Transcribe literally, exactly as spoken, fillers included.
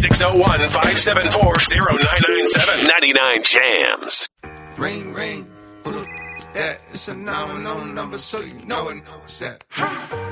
six oh one, five seven four, oh nine nine seven. ninety-nine Jams. Ring, ring. Who the f- is that? It's a nine one zero number, so you know it. Know it's that.